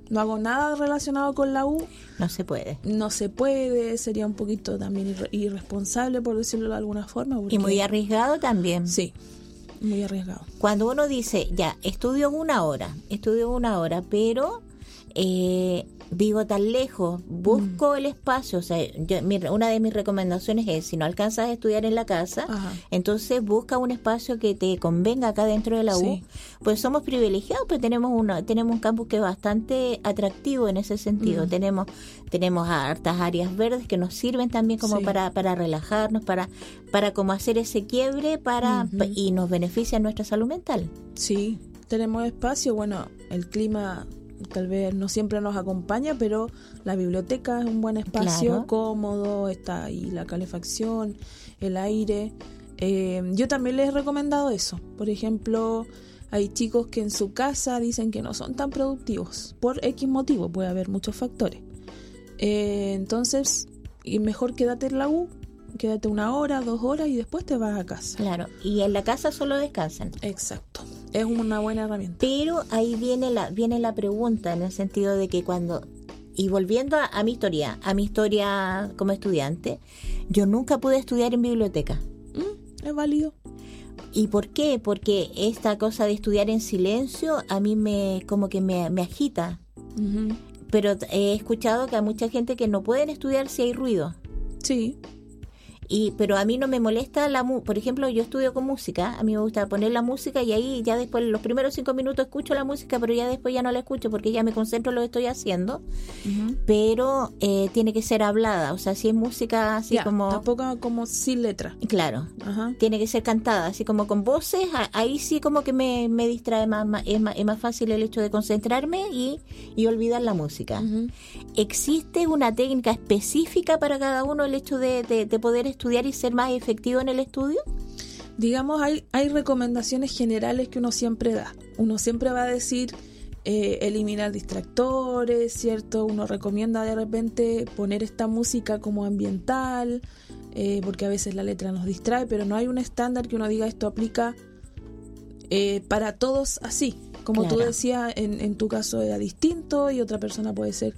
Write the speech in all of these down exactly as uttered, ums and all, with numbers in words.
no hago nada relacionado con la U, no se puede. No se puede, sería un poquito también irre- irresponsable, por decirlo de alguna forma. Porque, y muy arriesgado también. Sí, muy arriesgado. Cuando uno dice, ya, estudio una hora, estudio una hora, pero eh, vivo tan lejos, busco mm. el espacio, o sea, yo, mi, una de mis recomendaciones es, si no alcanzas a estudiar en la casa, Ajá. entonces busca un espacio que te convenga acá dentro de la U, sí. pues somos privilegiados, pues tenemos una, tenemos un campus que es bastante atractivo en ese sentido, mm. tenemos tenemos hartas áreas verdes que nos sirven también como sí. para, para relajarnos, para, para como hacer ese quiebre para uh-huh. y nos beneficia nuestra salud mental. Sí, tenemos espacio, bueno, el clima tal vez no siempre nos acompaña, pero la biblioteca es un buen espacio, claro. cómodo, está ahí la calefacción, el aire. Eh, yo también les he recomendado eso. Por ejemplo, hay chicos que en su casa dicen que no son tan productivos, por X motivo, puede haber muchos factores. Eh, entonces, y mejor quédate en la U, quédate una hora, dos horas y después te vas a casa. Claro, y en la casa solo descansan. Exacto. Es una buena herramienta. Pero ahí viene la viene la pregunta, en el sentido de que cuando, y volviendo a, a mi historia, a mi historia como estudiante, yo nunca pude estudiar en biblioteca. Mm, es válido. ¿Y por qué? Porque esta cosa de estudiar en silencio a mí me como que me, me agita. Uh-huh. Pero he escuchado que hay mucha gente que no pueden estudiar si hay ruido. Sí. Y, pero a mí no me molesta la mu- por ejemplo, yo estudio con música, a mí me gusta poner la música y ahí ya después, los primeros cinco minutos escucho la música, pero ya después ya no la escucho porque ya me concentro en lo que estoy haciendo, uh-huh. pero eh, tiene que ser hablada, o sea, si es música así ya, como... tampoco como sin letra. Claro, uh-huh. tiene que ser cantada, así como con voces, a- ahí sí como que me, me distrae más, más, es más, es más fácil el hecho de concentrarme y, y olvidar la música. Uh-huh. ¿Existe una técnica específica para cada uno el hecho de, de, de poder estudiar y ser más efectivo en el estudio? Digamos, hay, hay recomendaciones generales que uno siempre da. Uno siempre va a decir eh, eliminar distractores, ¿cierto? Uno recomienda de repente poner esta música como ambiental, eh, porque a veces la letra nos distrae, pero no hay un estándar que uno diga esto aplica eh, para todos así. Como claro. tú decías, en, en tu caso era distinto y otra persona puede ser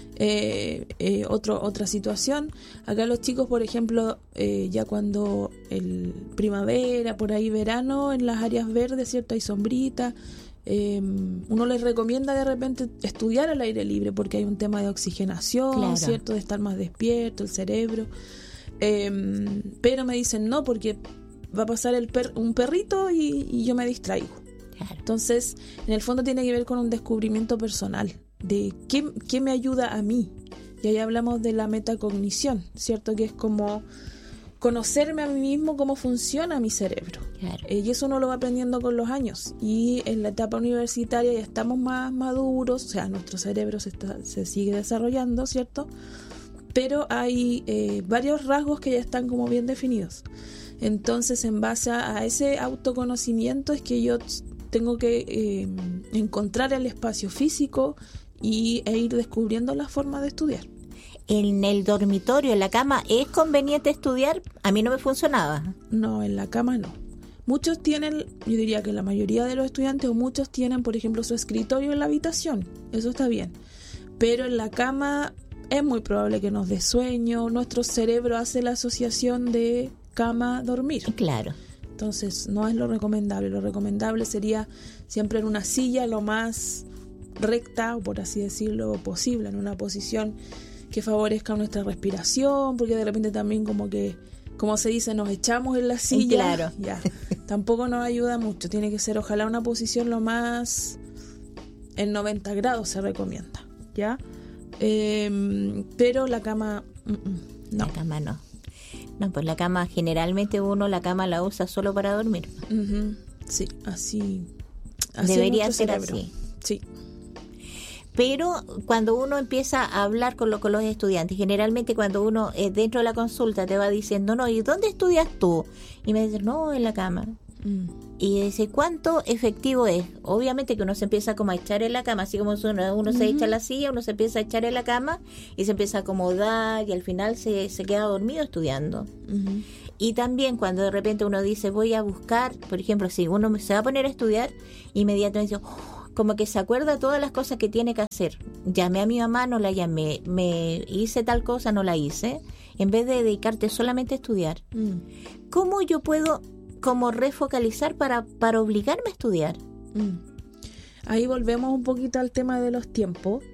Eh, eh, otro, otra situación. Acá los chicos, por ejemplo, eh, ya cuando el primavera, por ahí verano, en las áreas verdes, ¿cierto? Hay sombrita. Eh, uno les recomienda de repente estudiar al aire libre porque hay un tema de oxigenación, claro. ¿cierto? De estar más despierto, el cerebro. Eh, pero me dicen no, porque va a pasar el per- un perrito y, y yo me distraigo. Claro. Entonces, en el fondo tiene que ver con un descubrimiento personal de qué, qué me ayuda a mí. Y ahí hablamos de la metacognición, ¿cierto? Que es como conocerme a mí mismo, cómo funciona mi cerebro. Claro. Eh, y eso uno lo va aprendiendo con los años. Y en la etapa universitaria ya estamos más maduros, o sea, nuestro cerebro se, está, se sigue desarrollando, ¿cierto? Pero hay eh, varios rasgos que ya están como bien definidos. Entonces, en base a, a ese autoconocimiento es que yo tengo que eh, encontrar el espacio físico y, e ir descubriendo la forma de estudiar. ¿En el dormitorio, en la cama, es conveniente estudiar? A mí no me funcionaba. No, en la cama no. Muchos tienen, yo diría que la mayoría de los estudiantes o muchos tienen, por ejemplo, su escritorio en la habitación. Eso está bien. Pero en la cama es muy probable que nos dé sueño. Nuestro cerebro hace la asociación de cama-dormir. Claro. Entonces no es lo recomendable. Lo recomendable sería siempre en una silla lo más recta, o por así decirlo, posible, en una posición que favorezca nuestra respiración, porque de repente también como que, como se dice, nos echamos en la silla. Claro. Ya, tampoco nos ayuda mucho. Tiene que ser ojalá una posición lo más en noventa grados se recomienda, ¿ya? Eh, pero la cama, mm, no. La cama no. No, pues la cama, generalmente uno la cama la usa solo para dormir. Uh-huh. Sí, así, así debería ser cerebro. así. Sí. Pero cuando uno empieza a hablar con, lo, con los estudiantes, generalmente cuando uno eh, dentro de la consulta te va diciendo, no, ¿y dónde estudias tú? Y me dice, no, en la cama. Mm. Y dice, ¿cuánto efectivo es? Obviamente que uno se empieza como a echar en la cama, así como uno, uno uh-huh. se echa en la silla, uno se empieza a echar en la cama y se empieza a acomodar y al final se, se queda dormido estudiando. Uh-huh. Y también cuando de repente uno dice, voy a buscar, por ejemplo, si uno se va a poner a estudiar, inmediatamente dice, oh, como que se acuerda todas las cosas que tiene que hacer. Llamé a mi mamá, no la llamé, me hice tal cosa, no la hice, en vez de dedicarte solamente a estudiar. Mm. ¿Cómo yo puedo como refocalizar para, para obligarme a estudiar? Mm. Ahí volvemos un poquito al tema de los tiempos.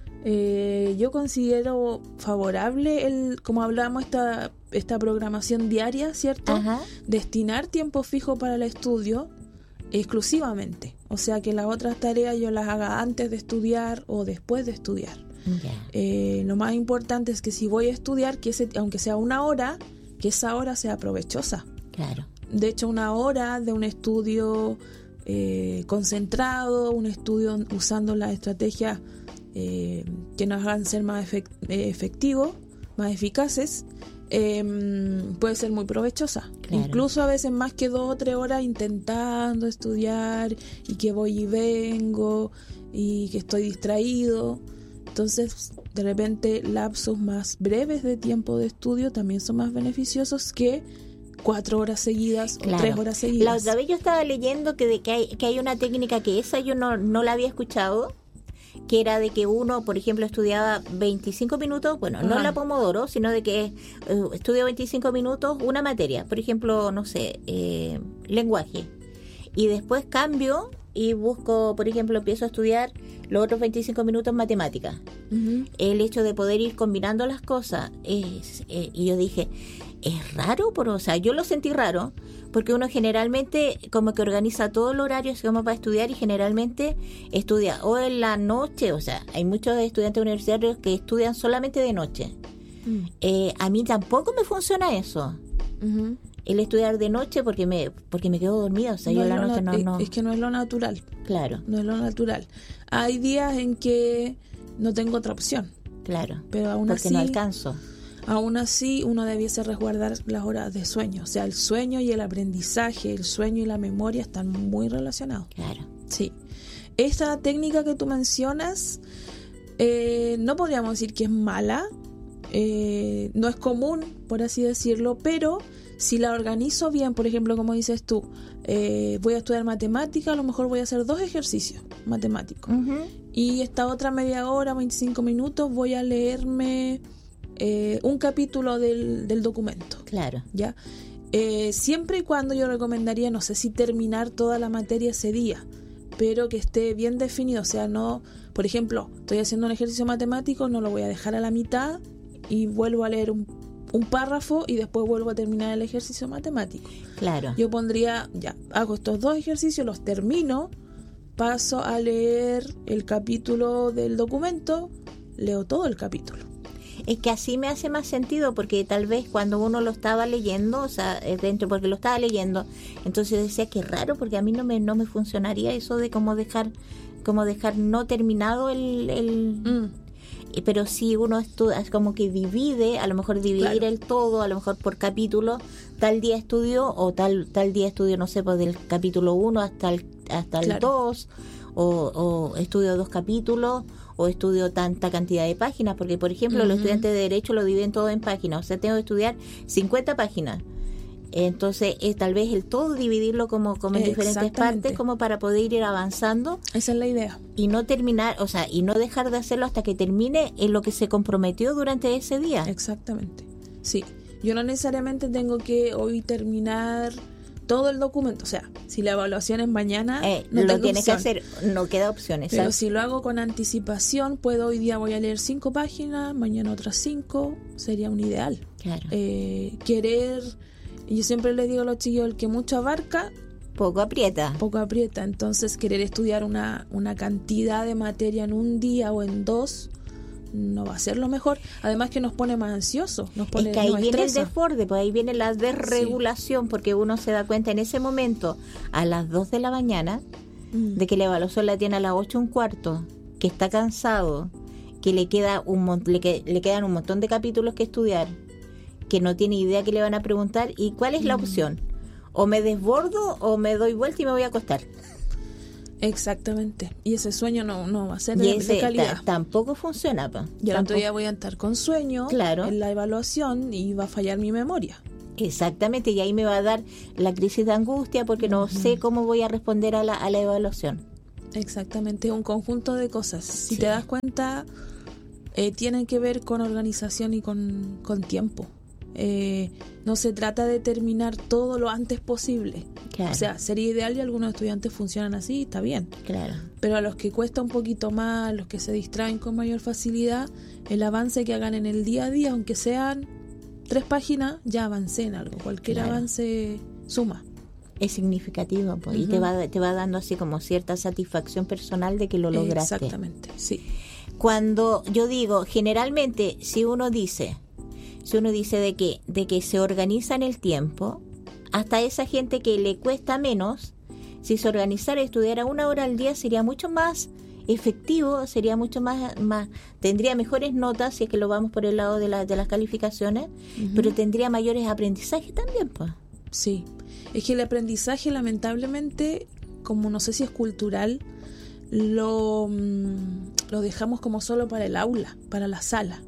Eh, yo considero favorable el, como hablábamos, esta, esta programación diaria, ¿cierto? Ajá. Destinar tiempo fijo para el estudio exclusivamente. O sea, que las otras tareas yo las haga antes de estudiar o después de estudiar. Yeah. Eh, lo más importante es que si voy a estudiar, que ese, aunque sea una hora, que esa hora sea provechosa. Claro. De hecho, una hora de un estudio eh, concentrado, un estudio usando las estrategias eh, que nos hagan ser más efect- efectivos, más eficaces, eh, puede ser muy provechosa. Claro. Incluso a veces más que dos o tres horas intentando estudiar y que voy y vengo y que estoy distraído. Entonces, de repente, lapsos más breves de tiempo de estudio también son más beneficiosos que cuatro horas seguidas Claro. o tres horas seguidas. La otra vez yo estaba leyendo que, de, que, hay, que hay una técnica que esa yo no, no la había escuchado, que era de que uno, por ejemplo, estudiaba veinticinco minutos, bueno, no Ajá. la Pomodoro, sino de que uh, estudio veinticinco minutos una materia, por ejemplo, no sé, eh, lenguaje, y después cambio y busco, por ejemplo, empiezo a estudiar los otros veinticinco minutos matemáticas. Uh-huh. El hecho de poder ir combinando las cosas, es, eh, y yo dije, es raro, pero, o sea, yo lo sentí raro, porque uno generalmente como que organiza todo el horario así como para estudiar, y generalmente estudia o en la noche, o sea, hay muchos estudiantes universitarios que estudian solamente de noche. Mm. Eh, a mí tampoco me funciona eso. Uh-huh. El estudiar de noche porque me porque me quedo dormida, o sea, no yo la noche na- no, no... Es que no es lo natural. Claro. No es lo natural. Hay días en que no tengo otra opción. Claro, pero aún porque así, no alcanzo. Aún así, uno debiese resguardar las horas de sueño. O sea, el sueño y el aprendizaje, el sueño y la memoria están muy relacionados. Claro. Sí. Esta técnica que tú mencionas, eh, no podríamos decir que es mala, eh, no es común, por así decirlo, pero si la organizo bien, por ejemplo, como dices tú, eh, voy a estudiar matemática, a lo mejor voy a hacer dos ejercicios matemáticos. Uh-huh. Y esta otra media hora, veinticinco minutos, voy a leerme eh, un capítulo del, del documento. Claro. ¿Ya? Eh, siempre y cuando yo recomendaría, no sé si terminar toda la materia ese día, pero que esté bien definido. O sea, no, por ejemplo, estoy haciendo un ejercicio matemático, no lo voy a dejar a la mitad y vuelvo a leer un un párrafo y después vuelvo a terminar el ejercicio matemático. Claro. Yo pondría, ya, hago estos dos ejercicios, los termino, paso a leer el capítulo del documento, leo todo el capítulo. Es que así me hace más sentido, porque tal vez cuando uno lo estaba leyendo, o sea, dentro, porque lo estaba leyendo, entonces decía que raro, porque a mí no me no me funcionaría eso de como dejar como dejar no terminado el... el... Mm. Pero si uno estudia, es como que divide, a lo mejor dividir claro. el todo, a lo mejor por capítulo, tal día estudio o tal tal día estudio, no sé, pues del capítulo uno hasta el hasta el claro. dos, o, o estudio dos capítulos, o estudio tanta cantidad de páginas, porque por ejemplo uh-huh. los estudiantes de Derecho lo dividen todo en páginas, o sea, tengo que estudiar cincuenta páginas. Entonces, es tal vez el todo dividirlo como, como en diferentes partes, como para poder ir avanzando. Esa es la idea. Y no terminar, o sea, y no dejar de hacerlo hasta que termine en lo que se comprometió durante ese día. Exactamente. Sí. Yo no necesariamente tengo que hoy terminar todo el documento. O sea, si la evaluación es mañana, eh, no lo tengo tienes opción. que hacer, no queda opciones. Pero ¿sabes? si lo hago con anticipación, puedo hoy día voy a leer cinco páginas, mañana otras cinco, sería un ideal. Claro. Eh, querer... Yo siempre les digo a los chiquillos, el que mucho abarca, poco aprieta. Poco aprieta. Entonces, querer estudiar una, una cantidad de materia en un día o en dos no va a ser lo mejor. Además que nos pone más ansiosos. Nos pone, es que ahí nos viene estresa. el desborde, pues ahí viene la desregulación, sí. Porque uno se da cuenta en ese momento, a las dos de la mañana, mm. de que la evaluación la tiene a las ocho un cuarto, que está cansado, que le queda un le, que, le quedan un montón de capítulos que estudiar, que no tiene idea que le van a preguntar, y cuál es la opción, o me desbordo o me doy vuelta y me voy a acostar. Exactamente, y ese sueño no, no va a ser y de, ese de calidad. T- tampoco funciona, pa. Y al tampoco. otro día voy a estar con sueño, claro. en la evaluación, y va a fallar mi memoria. Exactamente, y ahí me va a dar la crisis de angustia porque no uh-huh. sé cómo voy a responder a la, a la evaluación. Exactamente, un conjunto de cosas. Si Sí. te das cuenta, eh, tienen que ver con organización y con, con tiempo. Eh, no se trata de terminar todo lo antes posible. Claro. O sea, sería ideal y algunos estudiantes funcionan así, está bien. Claro. Pero a los que cuesta un poquito más, los que se distraen con mayor facilidad, el avance que hagan en el día a día, aunque sean tres páginas, ya avancé en algo. Cualquier Claro. avance suma. Es significativo, pues, Ujú. y te va, te va dando así como cierta satisfacción personal de que lo lograste. Exactamente, sí. Cuando yo digo, generalmente, si uno dice, si uno dice de que, de que se organiza en el tiempo, hasta esa gente que le cuesta menos, si se organizara y estudiara una hora al día sería mucho más efectivo, sería mucho más, más tendría mejores notas, si es que lo vamos por el lado de, la, de las calificaciones, Ujú. pero tendría mayores aprendizajes también, pues. Sí, es que el aprendizaje lamentablemente, como no sé si es cultural, lo, mm, lo dejamos como solo para el aula, para la sala.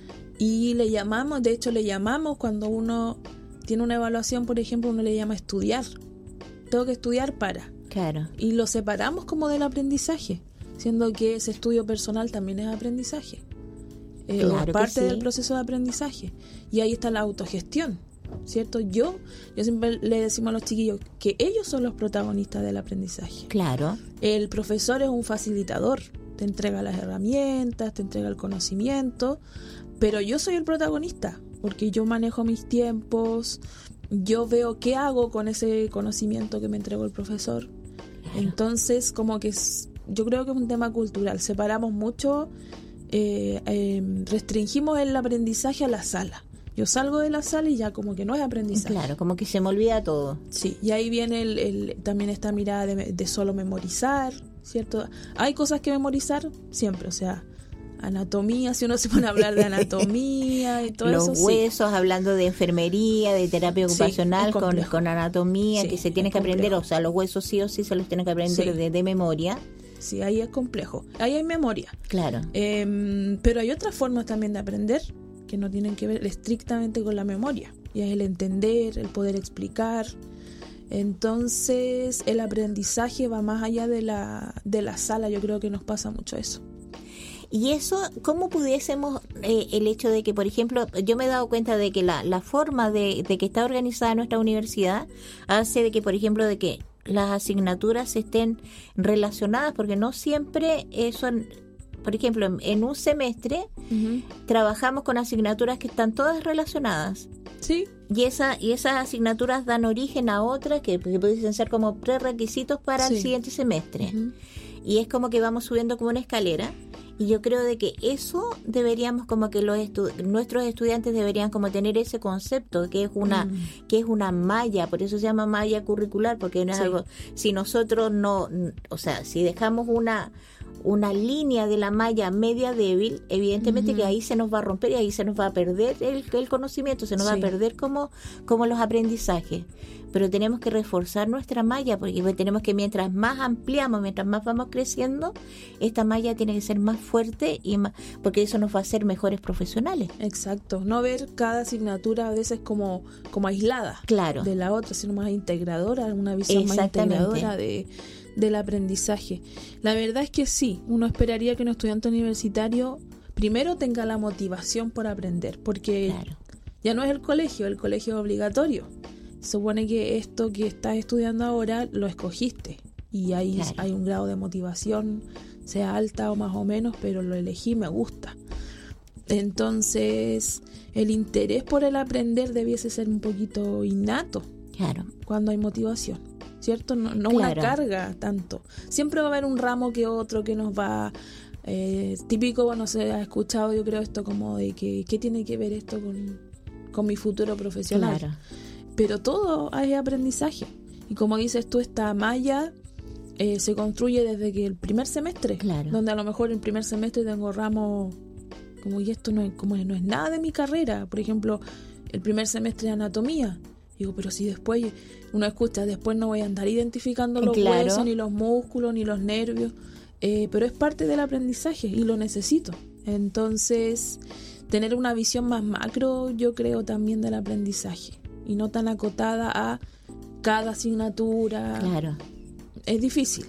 Y le llamamos, de hecho le llamamos cuando uno tiene una evaluación, por ejemplo, uno le llama estudiar. Tengo que estudiar para. Claro. Y lo separamos como del aprendizaje, siendo que ese estudio personal también es aprendizaje. Eh, Claro o que parte sí. del proceso de aprendizaje. Y ahí está la autogestión, ¿cierto? Yo, yo siempre le decimos a los chiquillos que ellos son los protagonistas del aprendizaje. Claro. El profesor es un facilitador, te entrega las herramientas, te entrega el conocimiento, pero yo soy el protagonista, porque yo manejo mis tiempos, yo veo qué hago con ese conocimiento que me entregó el profesor. Entonces, como que es, yo creo que es un tema cultural, separamos mucho, eh, eh, restringimos el aprendizaje a la sala. Yo salgo de la sala y ya como que no es aprendizaje. Claro, como que se me olvida todo. Sí, y ahí viene el, el, también esta mirada de, de solo memorizar, ¿cierto? Hay cosas que memorizar siempre, o sea, anatomía, si uno se pone a hablar de anatomía y todo Los eso, huesos, sí. hablando de enfermería, de terapia Sí, ocupacional, es con, complejo. con anatomía, Sí, que se tiene es que aprender, complejo. o sea, los huesos sí o sí se los tiene que aprender Sí. de, de memoria. Sí, ahí es complejo. Ahí hay memoria. Claro. Eh, pero hay otras formas también de aprender que no tienen que ver estrictamente con la memoria. Y es el entender, el poder explicar. Entonces, el aprendizaje va más allá de la, de la sala. Yo creo que nos pasa mucho eso. Y eso, ¿cómo pudiésemos, eh, el hecho de que, por ejemplo, yo me he dado cuenta de que la, la forma de, de que está organizada nuestra universidad hace de que, por ejemplo, de que las asignaturas estén relacionadas, porque no siempre eh, son, por ejemplo, en, en un semestre Uh-huh. trabajamos con asignaturas que están todas relacionadas. Sí, Y, esa, y esas asignaturas dan origen a otras que, que pueden ser como prerequisitos para Sí. el siguiente semestre. Uh-huh. Y es como que vamos subiendo como una escalera. Y yo creo de que eso deberíamos como que los estu- nuestros estudiantes deberían como tener ese concepto que es una Mm. que es una malla, por eso se llama malla curricular, porque no es Sí. algo, si nosotros no, o sea, si dejamos una una línea de la malla media débil, evidentemente Ujú. que ahí se nos va a romper y ahí se nos va a perder el, el conocimiento, se nos va a Sí. perder como, como los aprendizajes. Pero tenemos que reforzar nuestra malla, porque tenemos que mientras más ampliamos, mientras más vamos creciendo, esta malla tiene que ser más fuerte y más, porque eso nos va a hacer mejores profesionales. Exacto. No ver cada asignatura a veces como, como aislada Claro. de la otra, sino más integradora, una visión más Exactamente. integradora de, del aprendizaje. La verdad es que sí, uno esperaría que un estudiante universitario primero tenga la motivación por aprender, porque Claro. ya no es el colegio, el colegio es obligatorio. Se supone que esto que estás estudiando ahora lo escogiste y ahí Claro. hay un grado de motivación, sea alta o más o menos, pero lo elegí, me gusta. Entonces, el interés por el aprender debiese ser un poquito innato Claro. cuando hay motivación, ¿cierto? No, no Claro. una carga tanto. Siempre va a haber un ramo que otro que nos va... Eh, típico, no sé, has escuchado yo creo esto como de que ¿qué tiene que ver esto con, con mi futuro profesional? Claro. Pero todo es aprendizaje. Y como dices tú, esta malla eh, se construye desde que el primer semestre. Claro. Donde a lo mejor en el primer semestre tengo ramos como, y esto no es, como no es nada de mi carrera. Por ejemplo, el primer semestre de anatomía. Digo, pero si después uno escucha, después no voy a andar identificando los Claro. huesos, ni los músculos, ni los nervios. Eh, pero es parte del aprendizaje y lo necesito. Entonces, tener una visión más macro, yo creo, también del aprendizaje. Y no tan acotada a cada asignatura. Claro. Es difícil,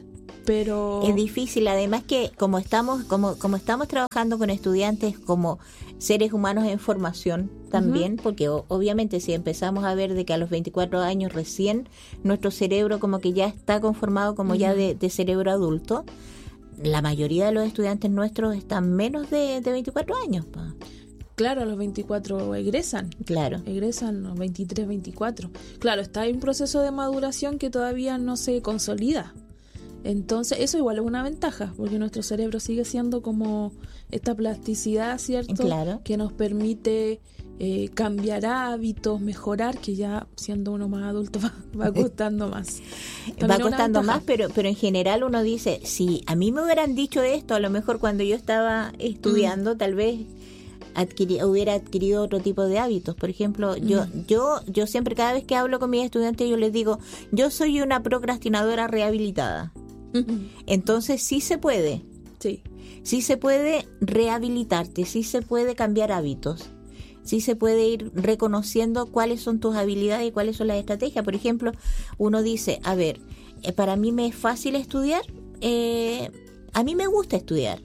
pero es difícil, además que como estamos como como estamos trabajando con estudiantes como seres humanos en formación también, uh-huh. porque o, obviamente si empezamos a ver de que a los veinticuatro años recién nuestro cerebro como que ya está conformado como uh-huh. ya de, de cerebro adulto, la mayoría de los estudiantes nuestros están menos de, de veinticuatro años, pa. Claro, a los veinticuatro egresan. Claro. Egresan los veintitrés, veinticuatro. Claro, está en un proceso de maduración que todavía no se consolida. Entonces, eso igual es una ventaja, porque nuestro cerebro sigue siendo como esta plasticidad, ¿cierto? Claro. Que nos permite eh, cambiar hábitos, mejorar, que ya siendo uno más adulto va, va costando más. También va costando más, pero pero en general uno dice, si a mí me hubieran dicho esto, a lo mejor cuando yo estaba estudiando, mm. tal vez adquirí, hubiera adquirido otro tipo de hábitos. Por ejemplo, mm. yo yo yo siempre, cada vez que hablo con mis estudiantes, yo les digo, yo soy una procrastinadora rehabilitada. Entonces sí se puede, sí, sí se puede rehabilitarte, sí se puede cambiar hábitos, sí se puede ir reconociendo cuáles son tus habilidades y cuáles son las estrategias. Por ejemplo, uno dice, a ver, eh, para mí me es fácil estudiar, eh, a mí me gusta estudiar.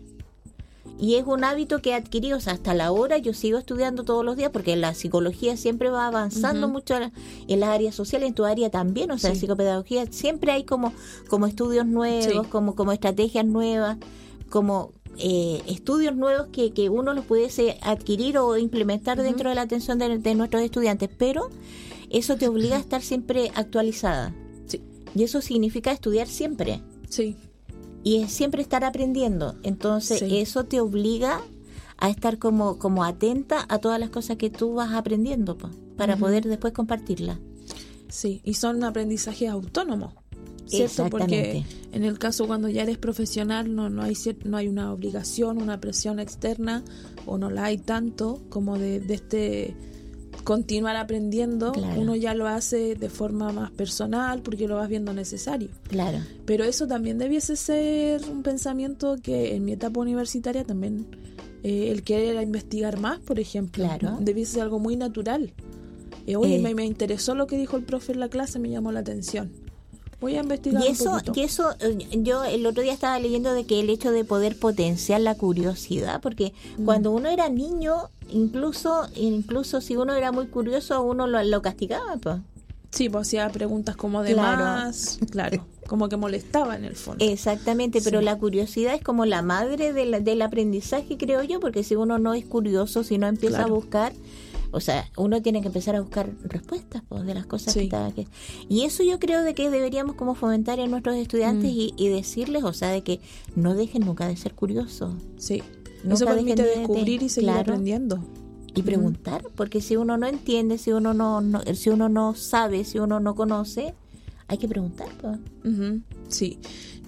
Y es un hábito que he adquirido, o sea, hasta la hora yo sigo estudiando todos los días porque la psicología siempre va avanzando uh-huh. mucho en las áreas sociales, en tu área también, o sea, sí. en psicopedagogía siempre hay como como estudios nuevos, sí. como como estrategias nuevas, como eh, estudios nuevos que, que uno los pudiese adquirir o implementar uh-huh. dentro de la atención de, de nuestros estudiantes, pero eso te obliga a estar siempre actualizada. Sí. Y eso significa estudiar siempre. Sí. Y es siempre estar aprendiendo. Entonces, sí. eso te obliga a estar como, como atenta a todas las cosas que tú vas aprendiendo, po, para uh-huh. poder después compartirlas. Sí, y son aprendizajes autónomos, ¿cierto? Porque en el caso cuando ya eres profesional no no hay no hay una obligación, una presión externa, o no la hay tanto como de, de este continuar aprendiendo, claro. uno ya lo hace de forma más personal porque lo vas viendo necesario. Claro. Pero eso también debiese ser un pensamiento que en mi etapa universitaria también, eh, el querer investigar más, por ejemplo, claro. debiese ser algo muy natural. Eh, oye, eh. me, me interesó lo que dijo el profe en la clase, me llamó la atención. Voy a investigar y eso, un poquito. Y eso, yo el otro día estaba leyendo de que el hecho de poder potenciar la curiosidad, porque mm. cuando uno era niño, incluso incluso si uno era muy curioso, uno lo, lo castigaba, pues. Sí, pues hacía preguntas como de claro. más, claro, como que molestaba en el fondo. Exactamente, pero sí. la curiosidad es como la madre de la, del aprendizaje, creo yo, porque si uno no es curioso, si no empieza claro. a buscar... O sea, uno tiene que empezar a buscar respuestas, pues, de las cosas sí. que está aquí. Y eso yo creo de que deberíamos como fomentar en nuestros estudiantes mm. y, y decirles, o sea, de que no dejen nunca de ser curiosos. Sí, nunca eso permite de, descubrir y seguir claro, aprendiendo. Y preguntar, mm. porque si uno no entiende, si uno no, no si uno no sabe, si uno no conoce, hay que preguntar, pues. Uh-huh. Sí.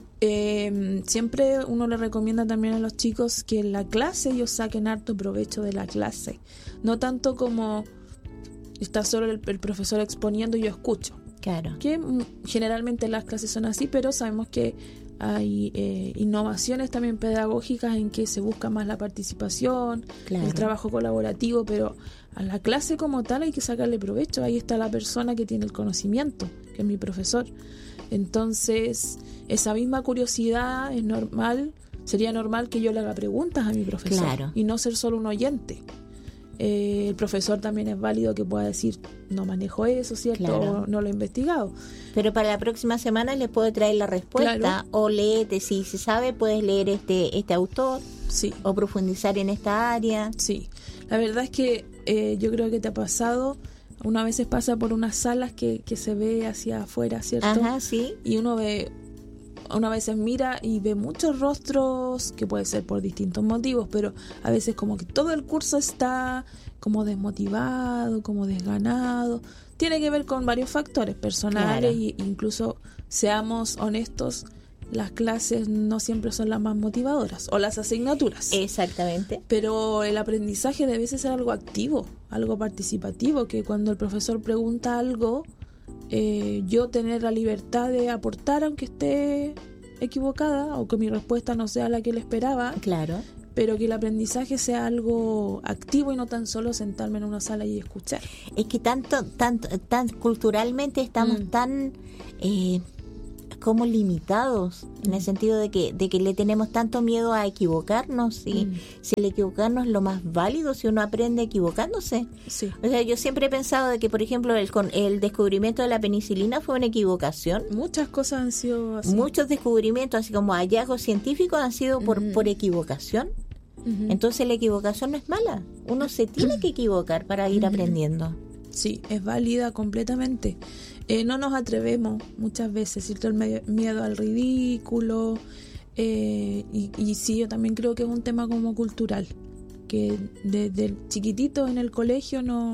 Eh, siempre uno le recomienda también a los chicos que en la clase ellos saquen harto provecho de la clase, no tanto como está solo el, el profesor exponiendo y yo escucho, claro, que m- generalmente las clases son así, pero sabemos que hay eh, innovaciones también pedagógicas en que se busca más la participación, claro. el trabajo colaborativo, pero a la clase como tal hay que sacarle provecho. Ahí está la persona que tiene el conocimiento, que es mi profesor. Entonces, esa misma curiosidad es normal, sería normal que yo le haga preguntas a mi profesor, claro. y no ser solo un oyente. Eh, el profesor también es válido que pueda decir, no manejo eso, ¿cierto? Claro. O no lo he investigado. Pero para la próxima semana les puedo traer la respuesta, claro. o léete, si se sabe, puedes leer este este autor, sí. o profundizar en esta área. Sí, la verdad es que eh, yo creo que te ha pasado... Una veces pasa por unas salas que, que se ve hacia afuera, ¿cierto? Ajá, sí. Y uno ve, una veces mira y ve muchos rostros, que puede ser por distintos motivos, pero a veces como que todo el curso está como desmotivado, como desganado. Tiene que ver con varios factores personales, claro. e incluso, seamos honestos, las clases no siempre son las más motivadoras, o las asignaturas. Exactamente. Pero el aprendizaje debe ser algo activo, algo participativo, que cuando el profesor pregunta algo, eh, yo tener la libertad de aportar aunque esté equivocada, o que mi respuesta no sea la que él esperaba. Claro. Pero que el aprendizaje sea algo activo y no tan solo sentarme en una sala y escuchar. Es que tanto, tanto, tan culturalmente estamos mm. tan... Eh, Sí. O sea, yo siempre he pensado de que, por ejemplo, el, con el descubrimiento de la penicilina fue una equivocación. Muchas cosas han sido así. Muchos descubrimientos, así como hallazgos científicos, han sido por, mm. por equivocación. Uh-huh. Entonces la equivocación no es mala. Uno se tiene que equivocar para ir uh-huh. aprendiendo. Sí, es válida completamente. Eh, no nos atrevemos muchas veces, ¿cierto? El medio, miedo al ridículo. Eh, y, y sí, yo también creo que es un tema como cultural, que desde chiquitito en el colegio no,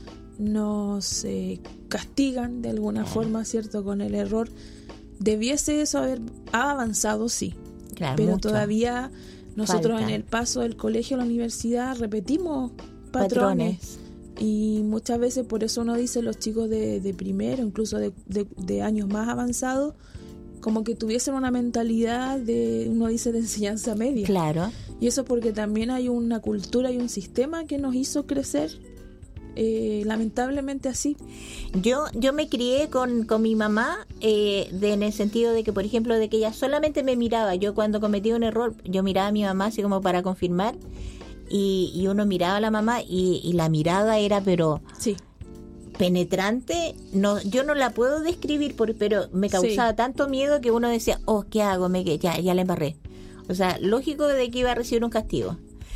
nos eh, castigan de alguna forma, ¿cierto? Con el error. Debiese eso haber ha avanzado, sí, claro, pero mucho. Todavía nosotros Falta. En el paso del colegio a la universidad repetimos patrones. patrones. Y muchas veces por eso uno dice los chicos de, de primero, incluso de, de, de años más avanzados, como que tuviesen una mentalidad de, uno dice, de enseñanza media. Claro. Y eso porque también hay una cultura y un sistema que nos hizo crecer, eh, lamentablemente así. Yo yo me crié con, con mi mamá eh, de, en el sentido de que, por ejemplo, de que ella solamente me miraba. Yo cuando cometía un error, yo miraba a mi mamá así como para confirmar. Y, y uno miraba a la mamá y, y la mirada era pero sí. penetrante. No, yo no la puedo describir, por, pero me causaba sí. tanto miedo que uno decía, oh, ¿qué hago? Me, ya, ya la embarré. O sea, lógico de que iba a recibir un castigo.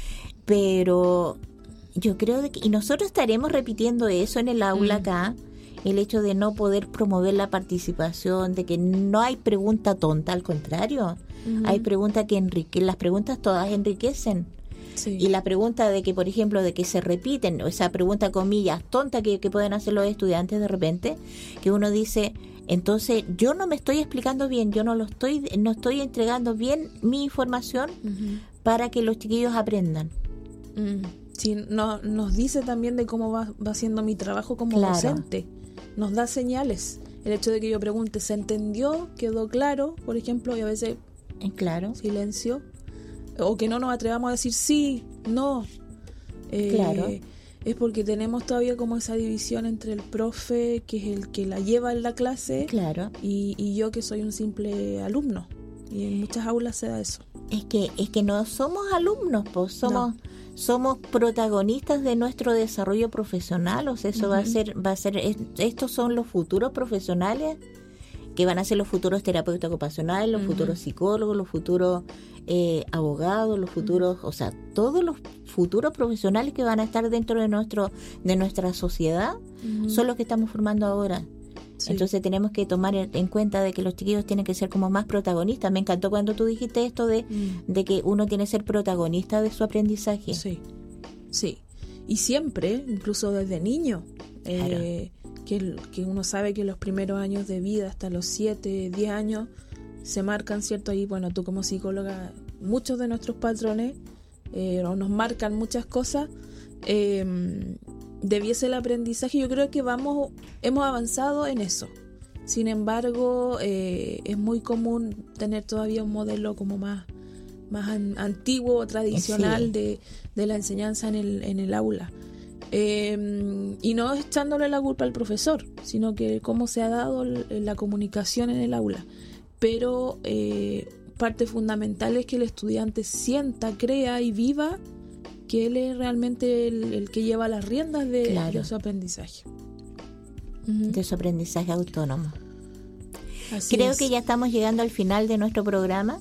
Pero yo creo de que, y nosotros estaremos repitiendo eso en el aula mm. acá, el hecho de no poder promover la participación, de que no hay pregunta tonta, al contrario, mm. hay preguntas que enriquecen, las preguntas todas enriquecen. Sí. Y la pregunta de que, por ejemplo, de que se repiten, o esa pregunta comillas tonta que, que pueden hacer los estudiantes de repente, que uno dice, entonces yo no me estoy explicando bien, yo no lo estoy, no estoy entregando bien mi información uh-huh. para que los chiquillos aprendan. Mm. Sí, no, nos dice también de cómo va, va siendo mi trabajo como claro. docente. Nos da señales. El hecho de que yo pregunte, ¿se entendió? ¿Quedó claro? Por ejemplo, y a veces claro. silencio. O que no nos atrevamos a decir sí, no. Eh, claro. Es porque tenemos todavía como esa división entre el profe, que es el que la lleva en la clase, claro. y, y yo que soy un simple alumno. Y en muchas aulas se da eso. Es que es que no somos alumnos, pues somos no. somos protagonistas de nuestro desarrollo profesional. O sea, eso uh-huh. va a ser va a ser es, estos son los futuros profesionales que van a ser los futuros terapeutas ocupacionales, los uh-huh. futuros psicólogos, los futuros eh, abogados, los futuros, uh-huh. o sea, todos los futuros profesionales que van a estar dentro de nuestro de nuestra sociedad uh-huh. son los que estamos formando ahora. Sí. Entonces tenemos que tomar en cuenta de que los chiquillos tienen que ser como más protagonistas. Me encantó cuando tú dijiste esto de, uh-huh. de que uno tiene que ser protagonista de su aprendizaje. Sí, sí. Y siempre, incluso desde niño, claro. eh, que, que uno sabe que los primeros años de vida, hasta los siete, diez años, se marcan, ¿cierto? Ahí, bueno, tú como psicóloga, muchos de nuestros patrones eh, nos marcan muchas cosas. Eh, debiese el aprendizaje, yo creo que vamos hemos avanzado en eso. Sin embargo, eh, es muy común tener todavía un modelo como más, más an, antiguo, tradicional sí. de, de la enseñanza en el, en el aula. Eh, y no echándole la culpa al profesor, sino que cómo se ha dado la comunicación en el aula. Pero eh, parte fundamental es que el estudiante sienta, crea y viva que él es realmente el, el que lleva las riendas de, claro. de su aprendizaje. Uh-huh. De su aprendizaje autónomo. Así Creo es. que ya estamos llegando al final de nuestro programa.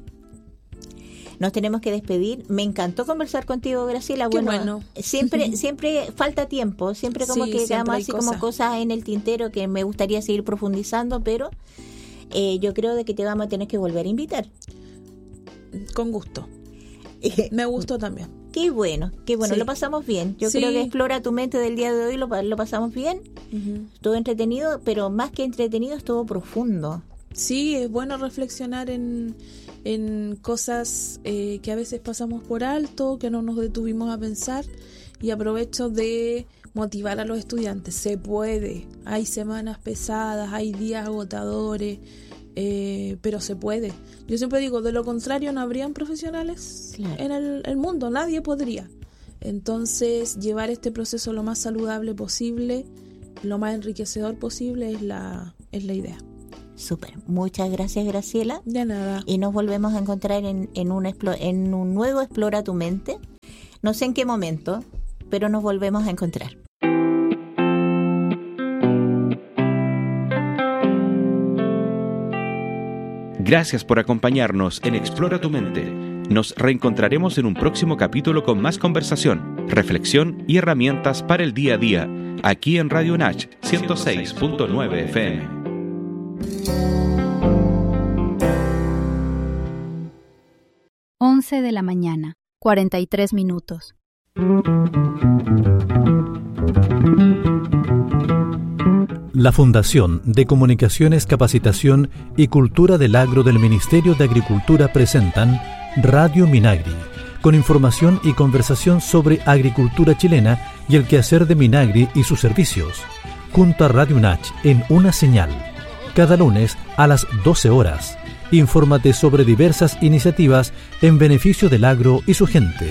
Nos tenemos que despedir. Me encantó conversar contigo, Graciela. Qué Bueno, bueno. siempre siempre falta tiempo, siempre como sí, que quedamos así cosas. como cosas en el tintero que me gustaría seguir profundizando, pero eh, yo creo de que te vamos a tener que volver a invitar. Con gusto. Me gustó también. Qué bueno, qué bueno, sí. Lo pasamos bien. Yo sí. creo que Explora tu mente del día de hoy lo, lo pasamos bien. Uh-huh. Estuvo entretenido, pero más que entretenido estuvo profundo. Sí, es bueno reflexionar en, en cosas eh, que a veces pasamos por alto, que no nos detuvimos a pensar, y aprovecho de motivar a los estudiantes. Se puede, hay semanas pesadas, hay días agotadores, eh, pero se puede. Yo siempre digo, de lo contrario no habrían profesionales claro. en el, el mundo, nadie podría. Entonces, llevar este proceso lo más saludable posible, lo más enriquecedor posible es la, es la idea. Súper. Muchas gracias, Graciela. De nada. Y nos volvemos a encontrar en, en, un, en un nuevo Explora tu Mente. No sé en qué momento, pero nos volvemos a encontrar. Gracias por acompañarnos en Explora tu Mente. Nos reencontraremos en un próximo capítulo con más conversación, reflexión y herramientas para el día a día, aquí en Radio Nach ciento seis punto nueve F M. once de la mañana, cuarenta y tres minutos. La Fundación de Comunicaciones, Capacitación y Cultura del Agro del Ministerio de Agricultura presentan Radio Minagri, con información y conversación sobre agricultura chilena y el quehacer de Minagri y sus servicios, junto a Radio Nach en Una Señal, cada lunes a las doce horas. Infórmate sobre diversas iniciativas en beneficio del agro y su gente.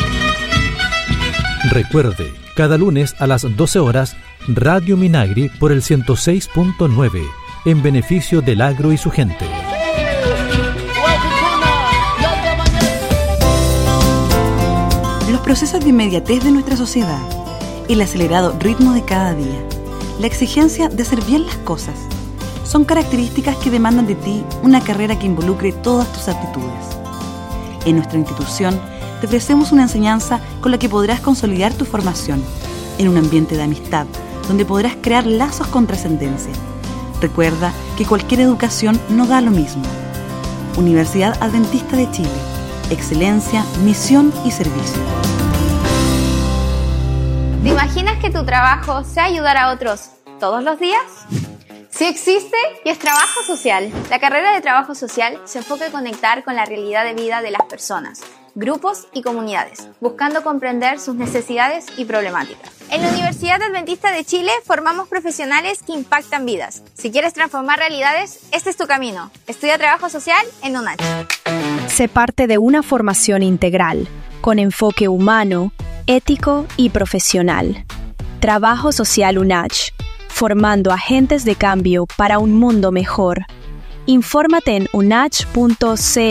Recuerde, cada lunes a las doce horas, Radio Minagri por el ciento seis punto nueve, en beneficio del agro y su gente. Los procesos de inmediatez de nuestra sociedad, el acelerado ritmo de cada día, la exigencia de hacer bien las cosas, son características que demandan de ti una carrera que involucre todas tus aptitudes. En nuestra institución te ofrecemos una enseñanza con la que podrás consolidar tu formación en un ambiente de amistad, donde podrás crear lazos con trascendencia. Recuerda que cualquier educación no da lo mismo. Universidad Adventista de Chile. Excelencia, misión y servicio. ¿Te imaginas que tu trabajo sea ayudar a otros todos los días? Sí existe y es trabajo social. La carrera de trabajo social se enfoca en conectar con la realidad de vida de las personas, grupos y comunidades, buscando comprender sus necesidades y problemáticas. En la Universidad Adventista de Chile formamos profesionales que impactan vidas. Si quieres transformar realidades, este es tu camino. Estudia trabajo social en UNACH. Sé parte de una formación integral, con enfoque humano, ético y profesional. Trabajo Social UNACH, formando agentes de cambio para un mundo mejor. Infórmate en unach punto c